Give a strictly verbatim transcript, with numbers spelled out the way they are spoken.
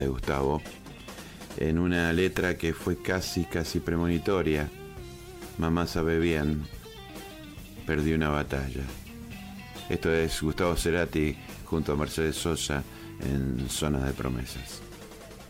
de Gustavo, en una letra que fue casi, casi premonitoria. Mamá sabe bien, perdí una batalla. Esto es Gustavo Cerati junto a Mercedes Sosa en Zona de Promesas.